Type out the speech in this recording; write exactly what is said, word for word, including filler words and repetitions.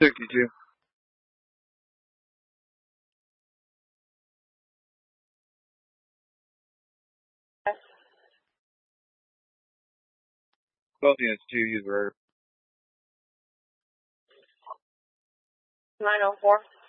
sixty-two. Both units two, use rear. nine oh four.